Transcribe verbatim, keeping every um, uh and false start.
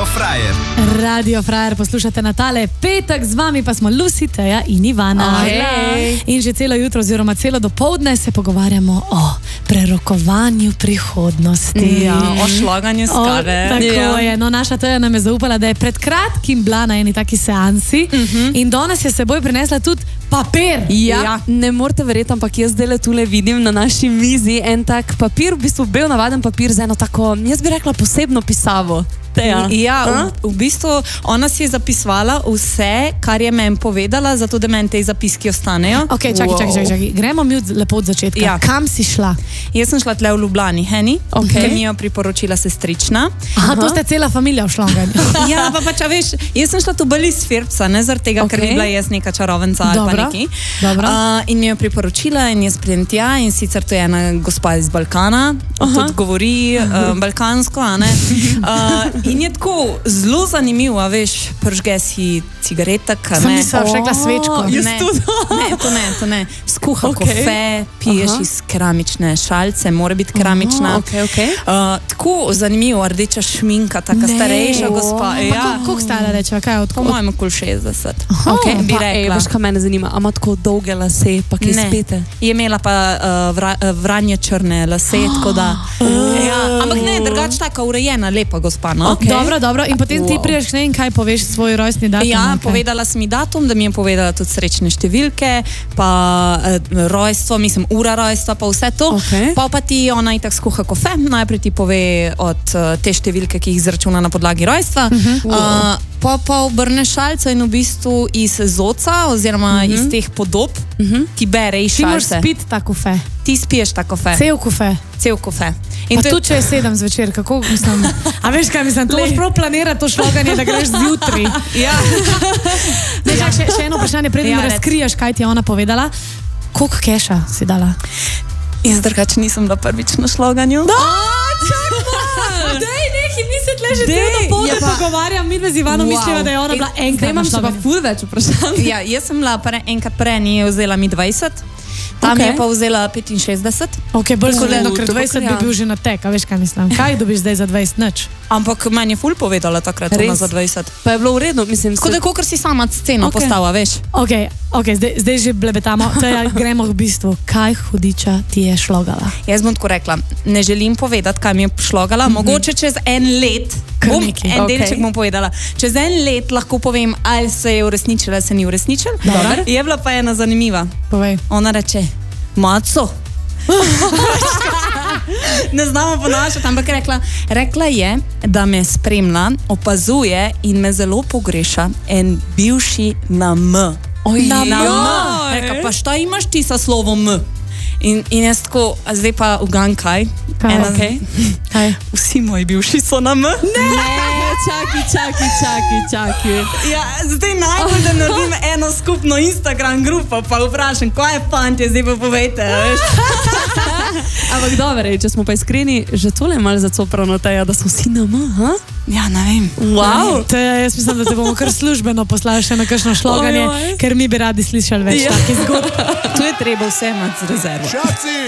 Frajer. Radio Frajer poslušate na tale petek, z vami pa smo Lucy, Teja in Ivana. Hey. In že celo jutro oziroma celo dopoldne se pogovarjamo o prerokovanju prihodnosti. Ja, o šlaganju skave. Tako ja. je. No, naša Teja nam je zaupala, da je pred kratkim bila na eni taki seansi uh -huh. in danes je seboj prinesla tudi papir. Ja, ja, ne morete verjeti, ampak jaz zdaj tule vidim na naši mizi en tak papir, v bistvu bel navaden papir z eno tako, jaz bi rekla posebno pisavo. Teja. Ja, v, v bistvu ona si je zapisovala vse, kar je meni povedala, zato da meni te zapiski ostanejo. Ok, čakaj, wow. čakaj, čakaj, čakaj. Gremo mi od, lepo od začetka. Ja. Kam si šla? Jaz sem šla tle v Ljubljani, Heni, okay. ki mi jo priporočila sestrična. Aha, Aha. To ste cela familija v šlanganju. Ja, pa pač, veš, jaz sem šla tu bali iz Firpsa, ne zaradi tega, okay. ker bi bila jaz neka čarovenca ali pa neki. Uh, in mi jo priporočila in jaz pridem tja in sicer to je ena gospa iz Balkana, tudi govori uh, balkansko, a ne. Uh, in je tako zelo zanimivo, veš, pržge si cigaretek, ne. Sam nisem oh, rekla svečko. Ne, ne, to ne, to ne. Skuha okay. kofe, piješ Aha. iz keramične šalce, mora biti keramična. Oh, okay, okay. Uh, tako zanimivo, rdeča šminka, taka ne. starejša gospa. Oh. Ja. Koliko stala reče, kaj je odkud? Po mojem okoli šestdeset. Oh, okay. Bi rekla. Veš, kaj mene zanima, ima tako dolge lase, pa kaj spete? Je imela pa uh, vra, vranje črne lase, oh. tako da. Oh. Ja. Ampak ne, drugače taka urejena, lepa gospa, no? Okay. Dobro, dobro. In potem wow. ti priješ ne in kaj poveš svoj rojstni datum? Ja, povedala si mi datum, da mi je povedala tudi srečne številke, pa uh, rojstvo, mislim, ura rojstva, pa vse to. Okay. Pa pa ti ona itak skuha kofe, najprej ti pove od uh, te številke, ki jih izračuna na podlagi rojstva. Uh -huh. wow. uh, pa pa obrne šalce in v bistvu iz zoca oziroma uh -huh. iz teh podob uh -huh. ti bere iz šalce. Ti moraš spiti ta kofe. Ti spiješ ta kofe. Cel kofe. Cel kofe. In pa tudi, če je sedem zvečer, kako mislim, a veš kaj mislim, to moraš prav planirati to šloganje, da greš zjutri. Ja. Ne, čak, še, še eno vprašanje, preden ja, razkriješ, kaj ti je ona povedala. Koliko keša si dala? Jaz drugače nisem bila prvič na šloganju. Da, čakaj! Dej, nekaj, mi se tle že celo dopoldne ja, pogovarjam, mi z Ivanom wow. misliva, da je ona bila enkrat na šloganju. Imam še pa ful več vprašanj. Ja, jaz sem bila pre, enkrat prej, ni je vzela mi dvajset. Tam okay. je pa vzela petinšestdeset. Ok, bolj skoledno, ker dvajset bi bil že na tek, a veš kaj mislim. Kaj dobiš zdaj za dvajset nič? Ampak meni je ful povedala takrat ona za dvajset. Pa je bilo v redu, mislim. Tako da kakor si sama sceno okay. postava, veš. Ok, ok, zdaj, zdaj že blebetamo. Teda gremo v bistvu. Kaj hudiča ti je šlogala? Jaz bom tako rekla, ne želim povedati, kaj mi je šlogala. Mm -hmm. Mogoče čez en let, bom, en okay. delček bom povedala. Čez en let lahko povem, ali se je uresničila, ali se ni uresničila. Je bila pa ena zanimiva. Povej. Ona reče, Maco. Ne znamo ponašati, ampak rekla, rekla je, da me spremlja, opazuje in me zelo pogreša en bivši na M. Oj, na M. Rekla, pa šta imaš ti sa slovom M? In, in jaz tako, a zdaj pa ugan kaj? Kaj? Ena, okay. Kaj? Vsi moji bivši so na M. Ne! Čaki, čaki, čaki, čaki. Ja, zdaj najbolj, da naredim eno skupno Instagram grupo, pa vprašam, kaj je fantje, zdaj pa povejte, veš? Ampak dobro, če smo pa iskreni, že tole malo zacoprano Teja, da smo vsi na M, ha? Ja, ne vem. Wow. Teja, jaz mislim, da te bomo kar službeno poslali še na kakšno šloganje, oj, oj. Ker mi bi radi slišali več ja. takih zgodb. Tu je treba vse imati z rezervo.